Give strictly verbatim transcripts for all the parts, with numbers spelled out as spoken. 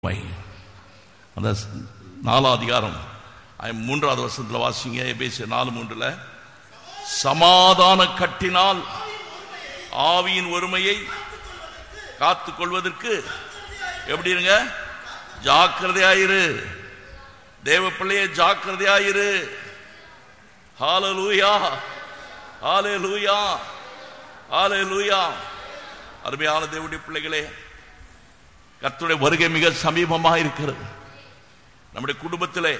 அந்த நாலாம் அதிகாரம் மூன்றாவது வருஷத்துல வாசிங்க. எபேசியர் நாலு மூன்றுல சமாதான கட்டினால் ஆவியின் ஒருமையை காத்துக் கொள்வதற்கு எப்படி இருங்க? ஜாக்கிரதையாயிரு. தேவ பிள்ளையே ஜாக்கிரதையாயிரு. ஹல்லேலூயா, ஹல்லேலூயா, ஹல்லேலூயா. அருமையான தேவனுடைய பிள்ளைகளே, கர்த்தருடைய வருகை மிக சமீபமாக இருக்கிறது. நம்முடைய குடும்பத்திலே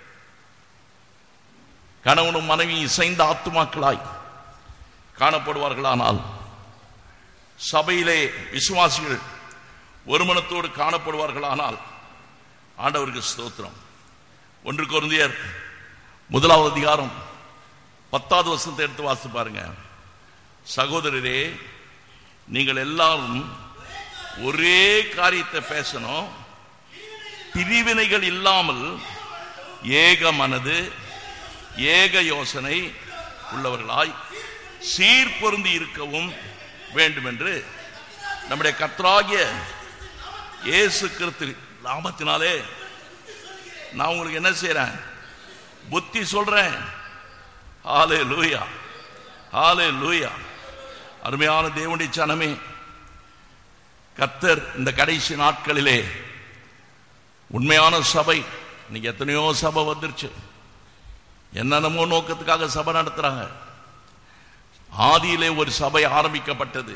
கணவனும் மனைவி இசைந்த ஆத்துமாக்களாய் காணப்படுவார்களானால், சபையிலே விசுவாசிகள் ஒருமனத்தோடு காணப்படுவார்களானால், ஆண்டவருக்கு ஸ்தோத்திரம். ஒன்று கொரிந்தியர் முதலாவது அதிகாரம் பத்தாவது வசனத்தை எடுத்து வாசித்து பாருங்க. சகோதரரே, நீங்கள் எல்லாரும் ஒரே காரியத்தை பேசணும், பிரிவினைகள் இல்லாமல் ஏக மனது ஏக யோசனை உள்ளவர்களாய் சீர்பொருந்தி இருக்கவும் வேண்டும் என்று நம்முடைய கர்த்தராகிய இயேசு கிறிஸ்து நாமத்தினாலே நான் உங்களுக்கு என்ன செய்றேன்? புத்தி சொல்றேன். ஹல்லேலூயா, ஹல்லேலூயா. அருமையான தேவனுடைய ஜனமே, கர்த்தர் இந்த கடைசி நாட்களிலே உண்மையான சபை, இன்னைக்கு எத்தனையோ சபை வந்துருச்சு, என்னென்னமோ நோக்கத்துக்காக சபை நடத்துறாங்க. ஆதியிலே ஒரு சபை ஆரம்பிக்கப்பட்டது.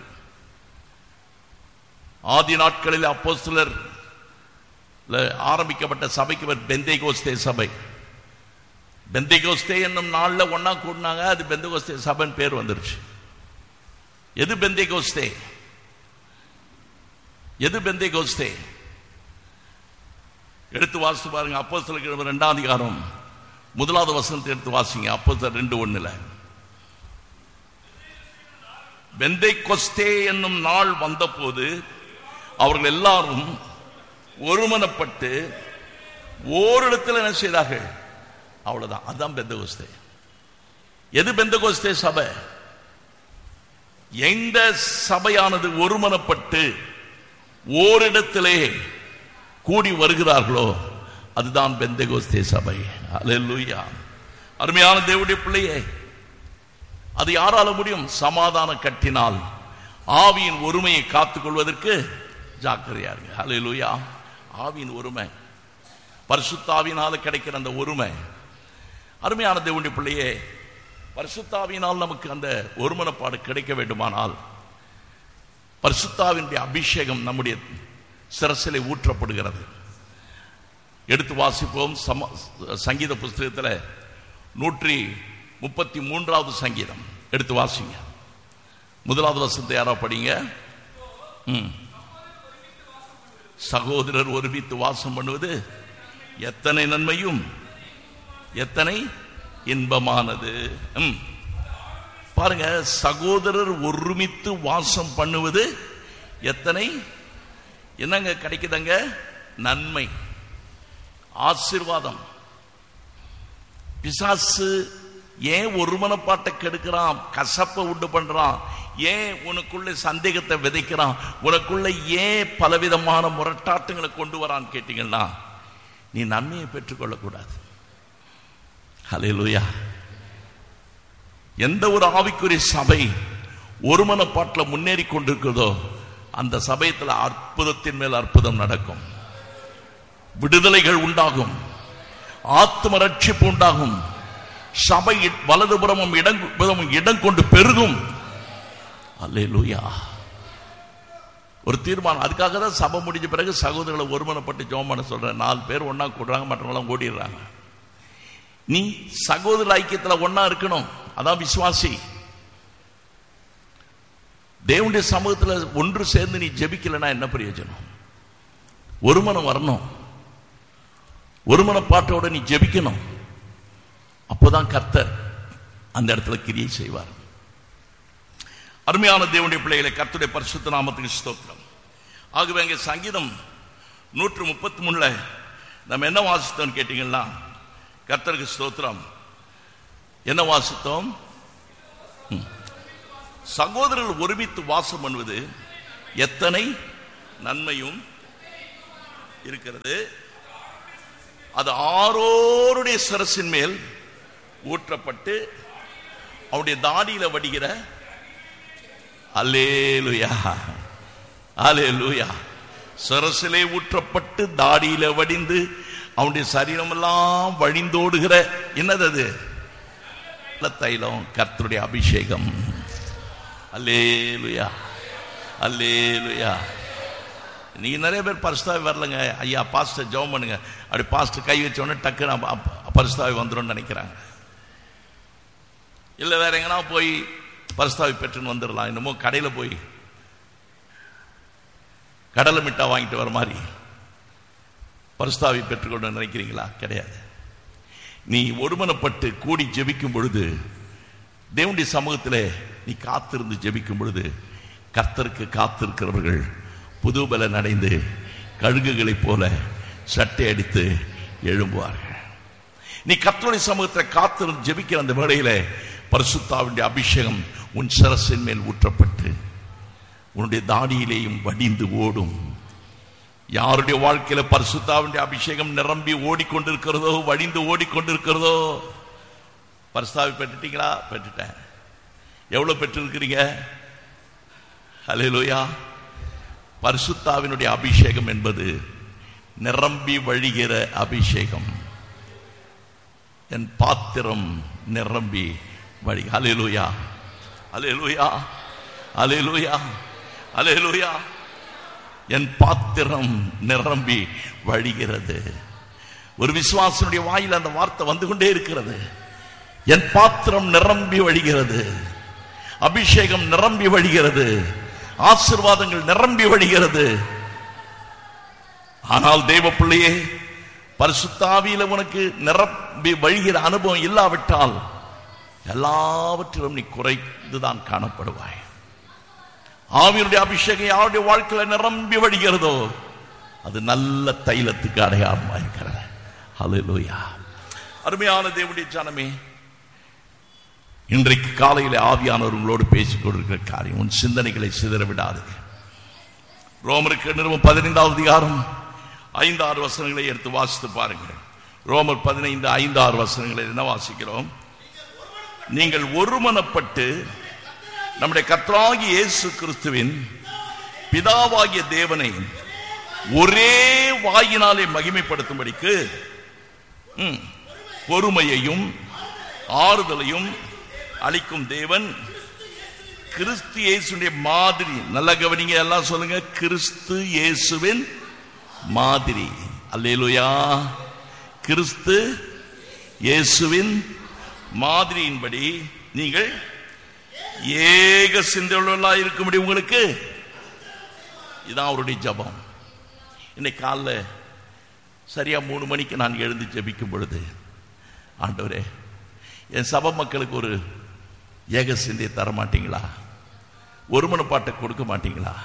ஆதி நாட்களில் அப்போஸ்தலர் ஆரம்பிக்கப்பட்ட சபைக்கு பேர் பெந்தேகோஸ்தே சபை. பெந்தேகோஸ்தே என்னும் நாள்ல ஒன்னா கூடினாங்க, அது பெந்தேகோஸ்தே சபைன்னு பேர் வந்துருச்சு. எது பெந்தேகோஸ்தே? எது பெந்தேகோஸ்தே? எடுத்து வாசித்து பாருங்க. அப்போஸ்தலர் இரண்டாம் அதிகாரம் முதலாவது வசனத்தை எடுத்து வாசிங்க. அப்போஸ்தலர் ரெண்டு ஒண்ணுல பெந்தேகோஸ்தே என்னும் நாள் வந்தபோது அவர்கள் எல்லாரும் ஒருமனப்பட்டு ஓரிடத்தில் என்ன செய்தார்கள்? அவ்வளவுதான். அதுதான் பெந்தேகோஸ்தே. எது பெந்தேகோஸ்தே சபை? எந்த சபையானது ஒருமனப்பட்டு ஓரிடத்திலே கூடி வருகிறார்களோ அதுதான் பெந்தேகோஸ்தே சபை. அல்லேலூயா. அருமையான தேவனுடைய பிள்ளையே, அது யாரால முடியும்? சமாதான கட்டினால் ஆவியின் ஒருமையை காத்துக் கொள்வதற்கு ஜாக்கிரதையா இருங்க. அல்லேலூயா. ஆவியின் ஒருமை, பரிசுத்தாவினால கிடைக்கிற அந்த ஒருமை. அருமையான தேவனுடைய பிள்ளையே, பரிசுத்தாவினால் நமக்கு அந்த ஒருமனப்பாடு கிடைக்க வேண்டுமானால் பரிசுத்தாவினுடைய அபிஷேகம் நம்முடைய சிரசிலே ஊற்றப்படுகிறது. எடுத்து வாசிப்போம். சங்கீத புஸ்தகத்தில் நூற்றி முப்பத்தி மூன்றாவது சங்கீதம் எடுத்து வாசிங்க. முதலாவது வசனத்தை யாரா படிங்க. சகோதரர் ஒருமித்து வாசம் பண்ணுவது எத்தனை நன்மையும் எத்தனை இன்பமானது. பாருங்க, சகோதரர் ஒருமித்து வாசம் பண்ணுவது எத்தனை என்னங்க கிடைக்குதுங்க? நன்மை, ஆசீர்வாதம். பிசாசு ஏன் ஒருமனப்பாட்டை கெடுக்கிறான்? கசப்பை உண்டு பண்றான். ஏன் உனக்குள்ள சந்தேகத்தை விதைக்கிறான்? உனக்குள்ள ஏன் பலவிதமான முரட்டாட்டங்களை கொண்டு வரான்னு கேட்டீங்கன்னா, நீ நன்மையை பெற்றுக்கொள்ளக்கூடாது. ஹல்லேலூயா. எந்த ஒரு ஆவிக்குரிய சபை ஒருமனப்பாட்டில் முன்னேறி கொண்டிருக்கிறதோ அந்த சபையத்தில் அற்புதத்தின் மேல் அற்புதம் நடக்கும். விடுதலைகள் உண்டாகும், ஆத்ம ரட்சிப்பு உண்டாகும், சபை வலதுபுறமும் இடம் இடம் கொண்டு பெருகும். அல்லேலூயா. ஒரு தீர்மானம். அதுக்காக தான் சபை முடிஞ்ச பிறகு சகோதரர்களை ஒருமனப்பட்டு ஜெபம் பண்ண சொல்றேன். நாலு பேர் ஒன்னா கூடுறாங்க, மற்றவங்களாம் ஓடிடுறாங்க. நீ சகோதர ஐக்கியத்தில் ஒன்னா இருக்கணும். அதான் விசுவாசி. தேவனுடைய சமூகத்தில் ஒன்று சேர்ந்து நீ ஜெபிக்கலன்னா என்ன பிரயோஜனம்? ஒருமனம் வரணும், ஒருமனப்பாட்டோட நீ ஜெபிக்கணும். அப்போதான் கர்த்தர் அந்த இடத்துல கிரியை செய்வார். அருமையான தேவனுடைய பிள்ளைகளை, கர்த்தருடைய பரிசுத்த நாமத்துக்கு ஸ்தோத்திரம். ஆகவே அங்கே சங்கீதம் நூற்று முப்பத்தி மூணுல நம்ம என்ன வாசித்தோம் கேட்டீங்கன்னா, கர்த்தருக்கு ஸ்தோத்திரம், என்ன வாசித்தோம்? சகோதரர்கள் ஒருமித்து வாசம் பண்ணுவது எத்தனை நன்மையும் இருக்கிறது. அது ஆரோருடைய சிரசின் மேல் ஊற்றப்பட்டு அவருடைய தாடியில வடிகிற அல்லேலூயா அல்லேலூயா சிரசிலே ஊற்றப்பட்டு தாடியில வடிந்து அவனுடைய சரீரம் எல்லாம் வழிந்தோடுகிற என்னது அது? தைலம், கர்த்தருடைய அபிஷேகம். அல்லேலூயா அல்லேலூயா. நீங்க நிறைய பேர் பரிசுத்தாவி வரலங்க, ஐயா பாஸ்டர் ஜெபம் பண்ணுங்க, அப்படி பாஸ்டர் கை வச்ச உடனே டக்குன்னு பரிசுத்தாவி வந்துடும் நினைக்கிறாங்க. இல்லை வேற எங்கன்னா போய் பரிசுத்தாவி பெற்றுன்னு வந்துடலாம். என்னமோ கடையில் போய் கடலை மிட்டா வாங்கிட்டு வர மாதிரி பரிசுத்தாவி பெற்றுக்கொண்டு நினைக்கிறீங்களா? கிடையாது. நீ ஒருமனப்பட்டு கூடி ஜெபிக்கும் பொழுது, தேவனுடைய சமூகத்தில் நீ காத்திருந்து ஜெபிக்கும் பொழுது, கர்த்தருக்கு காத்திருக்கிறவர்கள் புதுபலன் அடைந்து கழுகுகளைப் போல சட்டை அடித்து எழும்புவார்கள். நீ கர்த்தருடைய சமூகத்தில் காத்திருந்து ஜெபிக்கிற அந்த வேளையில பரிசுத்தாவினுடைய அபிஷேகம் உன் சிரசின் மேல் ஊற்றப்பட்டு உன்னுடைய தாடியிலேயும் வடிந்து ஓடும். யாருடைய வாழ்க்கையில பரிசுத்தாவினுடைய அபிஷேகம் நிரம்பி ஓடிக்கொண்டிருக்கிறதோ, வடிந்து ஓடிக்கொண்டிருக்கிறதோ, பரிசுத்தாவி பெற்றுட்டீங்களா? பெற்றுட்டேன். எவ்வளவு பெற்றிருக்கிறீங்க? அல்லேலூயா. பரிசுத்தாவினுடைய அபிஷேகம் என்பது நிரம்பி வழிகிற அபிஷேகம். என் பாத்திரம் நிரம்பி வழி. அல்லேலூயா அல்லேலூயா அல்லேலூயா அல்லேலூயா. என் பாத்திரம் நிரம்பி வழிகிறது. ஒரு விசுவாசனுடைய வாயில் அந்த வார்த்தை வந்து கொண்டே இருக்கிறது. என் பாத்திரம் நிரம்பி வழிகிறது, அபிஷேகம் நிரம்பி வழிகிறது, ஆசீர்வாதங்கள் நிரம்பி வழிகிறது. ஆனால் தேவ பிள்ளையே, பரிசுத்தாவியில உனக்கு நிரம்பி வழிகிற அனுபவம் இல்லாவிட்டால் எல்லாவற்றிலும் நீ குறைந்துதான் காணப்படுவாய். ஆவியுடைய அபிஷேகம் யாருடைய வாழ்க்கையில நிரம்பி வழிகிறதோ அது நல்ல தைலத்துக்கு அடையாளமா இருக்கிறது. அல்லேலூயா. அருமையான தேவனுடைய ஜனமே, இன்றைக்கு காலையில ஆவியானவர்களோடு பேசிக் கொண்டிருக்கிற காரியம், உன் சிந்தனைகளை சிதற விடாது. ரோமருக்கு நிறுவனம் பதினைந்தாவது அதிகாரம் ஐந்து ஆறு வசனங்களை எடுத்து வாசித்து பாருங்கள். ரோமர் பதினைந்து ஐந்து ஆறு வசனங்களை என்ன வாசிக்கிறோம்? நீங்கள் ஒருமனப்பட்டு நம்முடைய கர்த்தராகிய இயேசு கிறிஸ்துவின் பிதாவாகிய தேவனை ஒரே வாயினாலே மகிமைப்படுத்தும்படிக்கு பொறுமையையும் ஆறுதலையும் அளிக்கும் தேவன் கிறிஸ்து இயேசுடைய மாதிரி. நல்ல கவனிங்க, எல்லாம் சொல்லுங்க, கிறிஸ்து இயேசுவின் மாதிரி. அல்லேலூயா. கிறிஸ்து இயேசுவின் மாதிரியின்படி நீங்கள் ஏக சிந்தையுள்ளவர்களாக இருக்கும்படி உங்களுக்கு இதான் அவருடைய ஜபம். இன்னைக்கு காலைல சரியா மூணு மணிக்கு நான் எழுந்து ஜெபிக்கும் பொழுது, ஆண்டவரே, என் சபை மக்களுக்கு ஒரு ஏக சிந்தையை தர மாட்டீங்களா? ஒருமனப்பாட்டை கொடுக்க மாட்டீங்களா?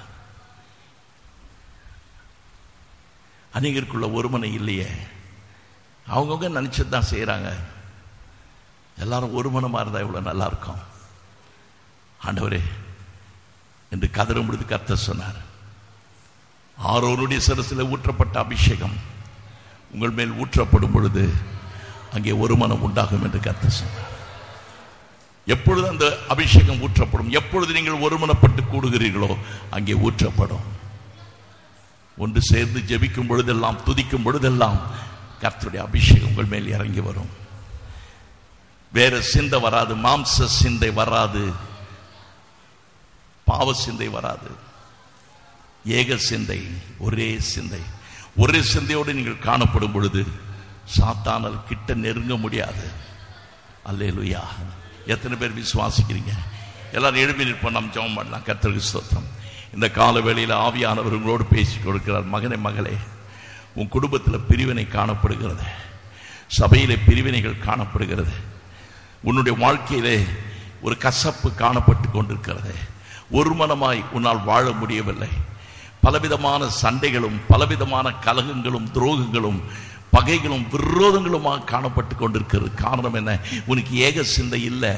அநேகருக்குள்ள ஒருமனை இல்லையே. அவங்கவுங்க நினைச்சது தான் செய்யறாங்க. எல்லாரும் ஒருமனமா இருந்தா இவ்வளவு நல்லா இருக்கும். ஆண்டவரே என்று கதறும் பொழுது கர்த்தர் சொன்னார், ஆரோனுடைய சிரசில் ஊற்றப்பட்ட அபிஷேகம் உங்கள் மேல் ஊற்றப்படும் பொழுது அங்கே ஒரு மனம் உண்டாகும் என்று கர்த்தர் சொன்னார். எப்பொழுது அந்த அபிஷேகம் ஊற்றப்படும், எப்பொழுது நீங்கள் ஒருமனப்பட்டு கூடுகிறீர்களோ அங்கே ஊற்றப்படும். ஒன்று சேர்ந்து ஜெபிக்கும் பொழுதெல்லாம், துதிக்கும் பொழுதெல்லாம் கர்த்தருடைய அபிஷேகம் உங்கள் மேல் இறங்கி வரும். வேற சிந்தை வராது, மாம்ச சிந்தை வராது, பாவ சிந்தை வராது. ஏக சிந்தை, ஒரே சிந்தை. ஒரே சிந்தையோடு நீங்கள் காணப்படும் பொழுது சாத்தானால் கிட்ட நெருங்க முடியாது. அல்லேலூயா. எத்தனை பேர் விசுவாசிக்கிறீங்க? எல்லாரும் எழுப்பி நிற்போம், நாம் ஜெபம் பண்ணலாம். கர்த்தருக்கு ஸ்தோத்திரம். இந்த கால வேளையில் ஆவியானவர்களோடு பேசிக் கொடுக்கிறார். மகனே, மகளே, உன் குடும்பத்தில் பிரிவினை காணப்படுகிறது, சபையிலே பிரிவினைகள் காணப்படுகிறது, உன்னுடைய வாழ்க்கையிலே ஒரு கசப்பு காணப்பட்டு கொண்டிருக்கிறது, ஒரு மனமாய் உன்னால் வாழ முடியவில்லை, பலவிதமான சண்டைகளும் பலவிதமான கலகங்களும் துரோகங்களும் பகைகளும் விரோதங்களுமாக காணப்பட்டு கொண்டிருக்கிறது. காரணம் என்ன? உனக்கு ஏக சிந்தை இல்லை.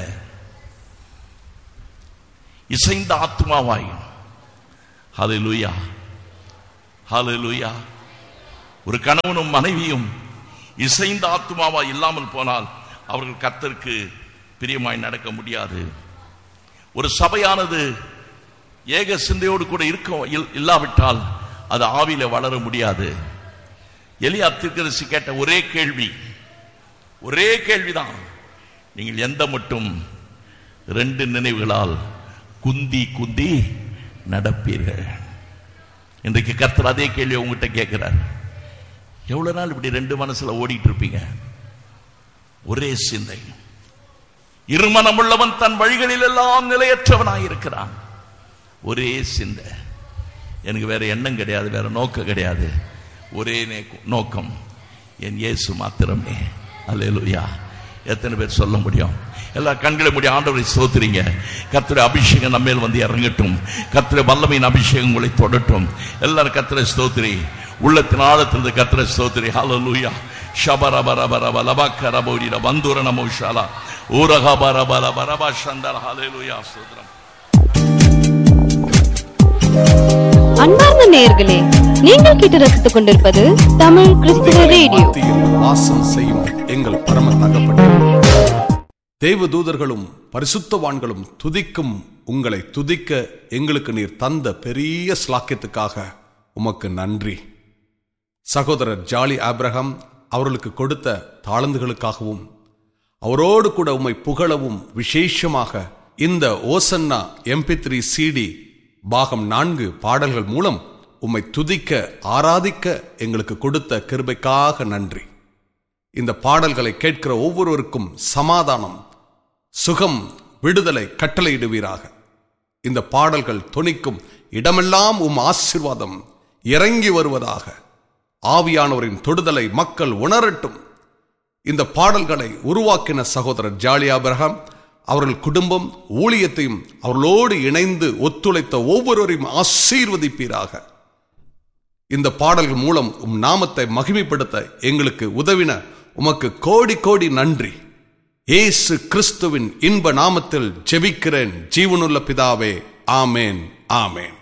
இசைந்த ஆத்மாவாய். ஹல்லேலூயா, ஹல்லேலூயா, ஒரு கணவனும் மனைவியும் இசைந்த ஆத்துமாவா இல்லாமல் போனால் அவர்கள் கர்த்தருக்கு பிரியமாய் நடக்க முடியாது. ஒரு சபையானது ஏக சிந்தையோடு கூட இருக்க இல்லாவிட்டால் அது ஆவியில வளர முடியாது. எலியா தீர்க்கதரிசி கேட்ட ஒரே கேள்வி, ஒரே கேள்விதான், நீங்கள் எந்த மட்டும் ரெண்டு நினைவுகளால் குந்தி குந்தி நடப்பீர்கள்? இன்றைக்கு கர்த்தர் அதே கேள்வி உங்ககிட்ட கேட்கிறார். எவ்வளவு நாள் இப்படி ரெண்டு மனசுல ஓடிட்டு இருப்பீங்க? ஒரே சிந்தை. இருமனம் உள்ளவன் தன் வழிகளில் எல்லாம் நிலையற்றவனாயிருக்கிறான். ஒரே சிந்தை. எனக்கு வேற எண்ணம் கிடையாது, வேற நோக்கம் கிடையாது. ஒரே நோக்கம், என் இயேசு மாத்திரமே. அல்லேலூயா. எத்தனை பேர் சொல்ல முடியும்? எல்லா கண்களை மூடி ஆண்டவரை ஸ்தோத்திரிங்க. கர்த்தருடைய அபிஷேகம் நம்ம மேல் வந்து இறங்கட்டும். கர்த்தருடைய வல்லமையின் அபிஷேகம் உங்களை தொடட்டும். எல்லாரும் கர்த்தரை ஸ்தோத்திரி, உள்ளத்தின் ஆழத்திலிருந்து கர்த்தரை ஸ்தோத்திரி. ஹல்லேலூயா. ஷபரபரபரப லபக்கரபோரிர வந்தூர நமோஷாலா ஊரகபரபல பரபா சந்தர. ஹல்லேலூயா. ஸ்தோத்திரம். அன்பார்ந்த நேயர்களே, நீங்கள் கேட்டு ரசித்துக் கொண்டிருப்பது தமிழ் கிறிஸ்துவ ரேடியோ. வாசம் செய்யும் எங்கள் பரம தகப்பனே, தேவதூதர்களும் பரிசுத்தவான்களும் துதிக்கும் உங்களை துதிக்க எங்களுக்கு நீர் தந்த பெரிய ஸ்லாக்கியத்துக்காக உமக்கு நன்றி. சகோதரர் ஜாலி ஆபிரகாம் அவர்களுக்கு கொடுத்த தாளந்துகளுக்காகவும் அவரோடு கூட உம்மை புகழவும் விசேஷமாக இந்த ஓசன்னா எம்பி த்ரீ சிடி பாகம் நான்கு பாடல்கள் மூலம் உம்மை துதிக்க ஆராதிக்க எங்களுக்கு கொடுத்த கிருபைக்காக நன்றி. இந்த பாடல்களை கேட்கிற ஒவ்வொருவருக்கும் சமாதானம், சுகம், விடுதலை கட்டளையிடுவீராக. இந்த பாடல்கள் தொனிக்கும் இடமெல்லாம் உம் ஆசீர்வாதம் இறங்கி வருவதாக. ஆவியானவரின் தொடுதலை மக்கள் உணரட்டும். இந்த பாடல்களை உருவாக்கின சகோதரர் ஜாலி ஆபிரகாம் அவர்கள் குடும்பம் ஊழியத்தையும் அவர்களோடு இணைந்து ஒத்துழைத்த ஒவ்வொருவரையும் ஆசீர்வதிப்பீராக. இந்த பாடல்கள் மூலம் உம் நாமத்தை மகிமைப்படுத்த எங்களுக்கு உதவின உமக்கு கோடி கோடி நன்றி. இயேசு கிறிஸ்துவின் இன்ப நாமத்தில் ஜெபிக்கிறேன் ஜீவனுள்ள பிதாவே. ஆமேன், ஆமேன்.